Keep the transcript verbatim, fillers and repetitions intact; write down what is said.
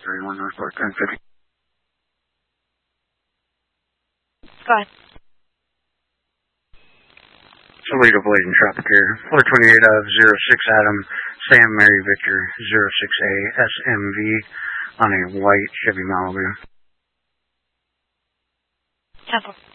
thirty-one Northport, ten fifty. Go ahead. Toledo Blade and Tropicare, four twenty-eight of zero six Adam, Sam Mary Victor, zero six A S M V on a white Chevy Malibu. Cancel.